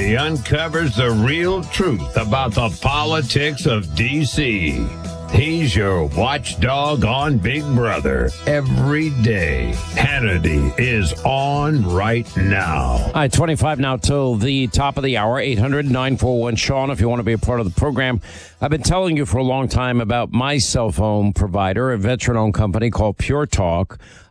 Hannity uncovers the real truth about the politics of D.C. He's your watchdog on Big Brother every day. Hannity is on right now. All right, 25 now till the top of the hour, 800-941-SEAN if you want to be a part of the program. I've been telling you for a long time about my cell phone provider, a veteran-owned company called Pure Talk.